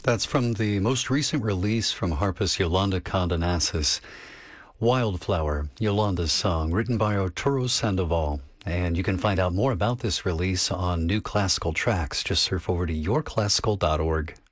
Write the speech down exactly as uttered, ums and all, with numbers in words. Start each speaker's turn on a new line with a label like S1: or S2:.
S1: That's from the most recent release from harpist Yolanda Condonassis, Wildflower, Yolanda's song, written by Arturo Sandoval. And you can find out more about this release on New Classical Tracks. Just surf over to your classical dot org.